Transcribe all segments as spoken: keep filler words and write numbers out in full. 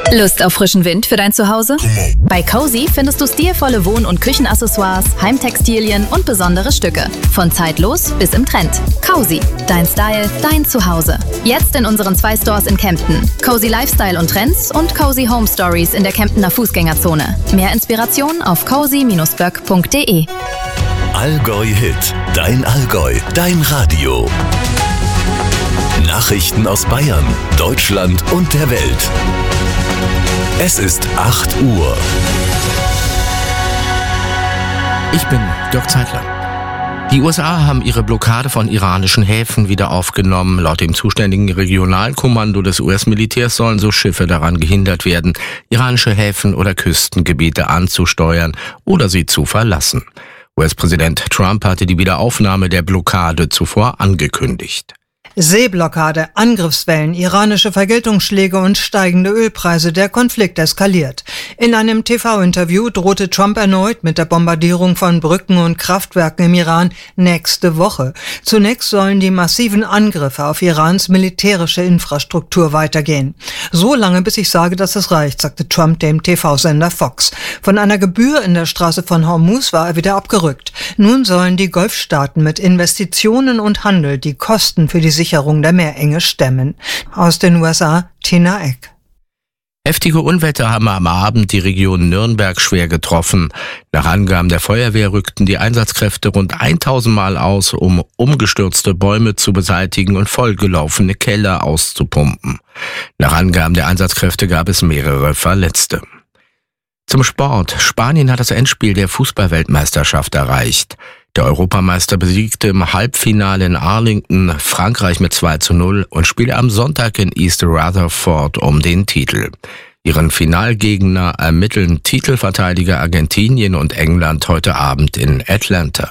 Lust auf frischen Wind für dein Zuhause? Bei Cozy findest du stilvolle Wohn- und Küchenaccessoires, Heimtextilien und besondere Stücke. Von zeitlos bis im Trend. Cozy. Dein Style, dein Zuhause. Jetzt in unseren zwei Stores in Kempten. Cozy Lifestyle und Trends und Cozy Home Stories in der Kemptener Fußgängerzone. Mehr Inspiration auf cozy Bindestrich böck Punkt de. Allgäu Hit. Dein Allgäu. Dein Radio. Nachrichten aus Bayern, Deutschland und der Welt. Es ist acht Uhr. Ich bin Dirk Zeitler. Die U S A haben ihre Blockade von iranischen Häfen wieder aufgenommen. Laut dem zuständigen Regionalkommando des U S-Militärs sollen so Schiffe daran gehindert werden, iranische Häfen oder Küstengebiete anzusteuern oder sie zu verlassen. U S-Präsident Trump hatte die Wiederaufnahme der Blockade zuvor angekündigt. Seeblockade, Angriffswellen, iranische Vergeltungsschläge und steigende Ölpreise. Der Konflikt eskaliert. In einem T V-Interview drohte Trump erneut mit der Bombardierung von Brücken und Kraftwerken im Iran nächste Woche. Zunächst sollen die massiven Angriffe auf Irans militärische Infrastruktur weitergehen. So lange, bis ich sage, dass es reicht, sagte Trump dem T V-Sender Fox. Von einer Gebühr in der Straße von Hormuz war er wieder abgerückt. Nun sollen die Golfstaaten mit Investitionen und Handel die Kosten für die Sicherung der Meerenge stemmen. Aus den U S A, Tina Eck. Heftige Unwetter haben am Abend die Region Nürnberg schwer getroffen. Nach Angaben der Feuerwehr rückten die Einsatzkräfte rund tausend Mal aus, um umgestürzte Bäume zu beseitigen und vollgelaufene Keller auszupumpen. Nach Angaben der Einsatzkräfte gab es mehrere Verletzte. Zum Sport. Spanien hat das Endspiel der Fußball-Weltmeisterschaft erreicht. Der Europameister besiegte im Halbfinale in Arlington Frankreich mit zwei zu null und spielte am Sonntag in East Rutherford um den Titel. Ihren Finalgegner ermitteln Titelverteidiger Argentinien und England heute Abend in Atlanta.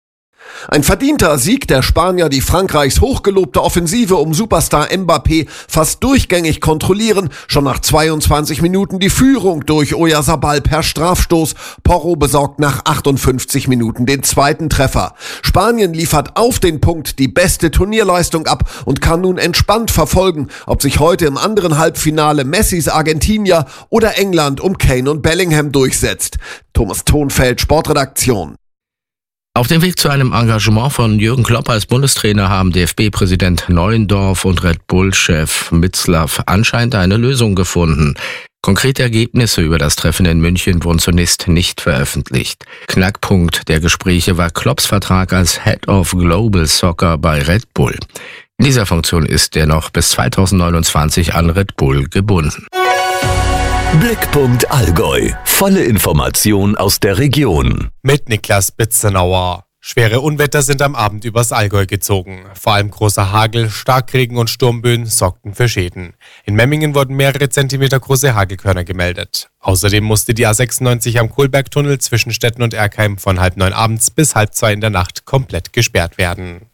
Ein verdienter Sieg der Spanier, die Frankreichs hochgelobte Offensive um Superstar Mbappé fast durchgängig kontrollieren. Schon nach zweiundzwanzig Minuten die Führung durch Oyarzabal per Strafstoß. Porro besorgt nach achtundfünfzig Minuten den zweiten Treffer. Spanien liefert auf den Punkt die beste Turnierleistung ab und kann nun entspannt verfolgen, ob sich heute im anderen Halbfinale Messis Argentinier oder England um Kane und Bellingham durchsetzt. Thomas Thonfeld, Sportredaktion. Auf dem Weg zu einem Engagement von Jürgen Klopp als Bundestrainer haben D F B-Präsident Neuendorf und Red Bull-Chef Mitzlaff anscheinend eine Lösung gefunden. Konkrete Ergebnisse über das Treffen in München wurden zunächst nicht veröffentlicht. Knackpunkt der Gespräche war Klopps Vertrag als Head of Global Soccer bei Red Bull. In dieser Funktion ist er noch bis zweitausendneunundzwanzig an Red Bull gebunden. Blickpunkt Allgäu. Volle Information aus der Region. Mit Niklas Bitzenauer. Schwere Unwetter sind am Abend übers Allgäu gezogen. Vor allem großer Hagel, Starkregen und Sturmböen sorgten für Schäden. In Memmingen wurden mehrere Zentimeter große Hagelkörner gemeldet. Außerdem musste die A sechsundneunzig am Kohlbergtunnel zwischen Stetten und Erkheim von halb neun abends bis halb zwei in der Nacht komplett gesperrt werden.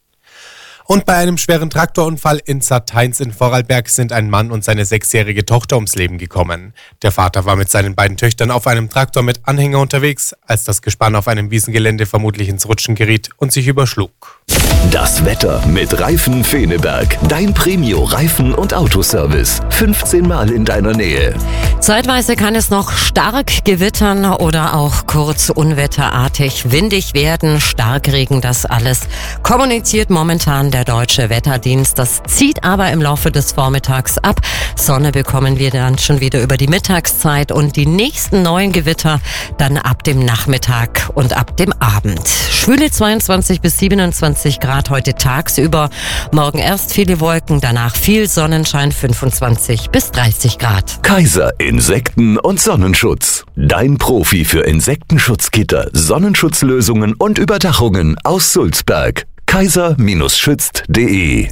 Und bei einem schweren Traktorunfall in Satheins in Vorarlberg sind ein Mann und seine sechsjährige Tochter ums Leben gekommen. Der Vater war mit seinen beiden Töchtern auf einem Traktor mit Anhänger unterwegs, als das Gespann auf einem Wiesengelände vermutlich ins Rutschen geriet und sich überschlug. Das Wetter mit Reifen Feneberg. Dein Premio-Reifen- und Autoservice. fünfzehn Mal in deiner Nähe. Zeitweise kann es noch stark gewittern oder auch kurz unwetterartig windig werden. Starkregen, das alles kommuniziert momentan der Deutsche Wetterdienst. Das zieht aber im Laufe des Vormittags ab. Sonne bekommen wir dann schon wieder über die Mittagszeit und die nächsten neuen Gewitter dann ab dem Nachmittag und ab dem Abend. Schwüle zweiundzwanzig bis siebenundzwanzig Grad heute tagsüber. Morgen erst viele Wolken, danach viel Sonnenschein, fünfundzwanzig bis dreißig Grad. Kaiser Insekten- und Sonnenschutz. Dein Profi für Insektenschutzgitter, Sonnenschutzlösungen und Überdachungen aus Sulzberg. kaiser schützt punkt de.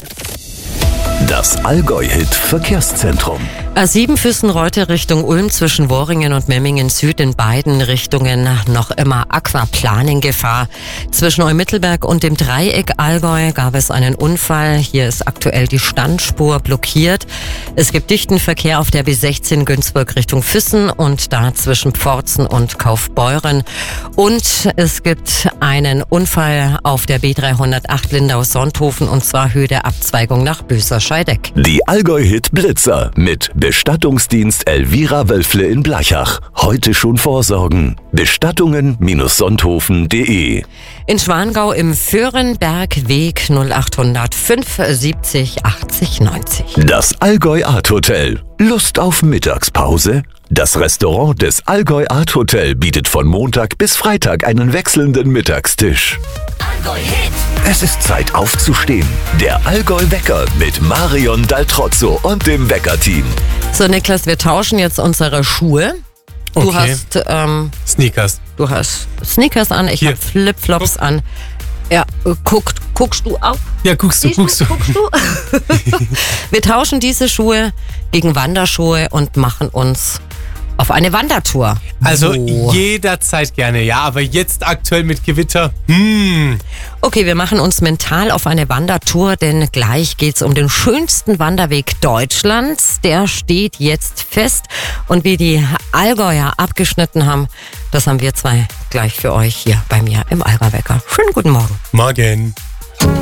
Das Allgäu-Hit-Verkehrszentrum. A sieben Füssen-Reute Richtung Ulm zwischen Worringen und Memmingen Süd in beiden Richtungen noch immer Aquaplaning-Gefahr. Zwischen Eumittelberg und dem Dreieck Allgäu gab es einen Unfall. Hier ist aktuell die Standspur blockiert. Es gibt dichten Verkehr auf der B sechzehn Günzburg Richtung Füssen und da zwischen Pforzen und Kaufbeuren. Und es gibt einen Unfall auf der B dreihundertacht Lindau-Sonthofen und zwar Höhe der Abzweigung nach Büßer-Scheideck. Die Allgäu-Hit Blitzer mit Bestattungsdienst Elvira Wölfle in Blachach. Heute schon vorsorgen. Bestattungen Sonthofen punkt de. In Schwangau im Föhrenbergweg null achthundert fünf siebzig achtzig neunzig. Das Allgäu Art Hotel. Lust auf Mittagspause? Das Restaurant des Allgäu Art Hotel bietet von Montag bis Freitag einen wechselnden Mittagstisch. Allgäu Hit. Es ist Zeit aufzustehen. Der Allgäu Wecker mit Marion Daltrozzo und dem Wecker-Team. So, Niklas, wir tauschen jetzt unsere Schuhe. Du Okay. hast ähm, Sneakers. du hast Sneakers an, ich Hier. habe Flipflops an. Ja, äh, guckt, guckst du auch? Ja, guckst du, Siehst guckst du. Guckst du? Wir tauschen diese Schuhe gegen Wanderschuhe und machen uns auf eine Wandertour. Also Oh. jederzeit gerne, ja, aber jetzt aktuell mit Gewitter, hm. Okay, wir machen uns mental auf eine Wandertour, denn gleich geht's um den schönsten Wanderweg Deutschlands. Der steht jetzt fest und wie die Allgäuer abgeschnitten haben, das haben wir zwei gleich für euch hier bei mir im Allgäu Wecker. Schönen guten Morgen. Morgen.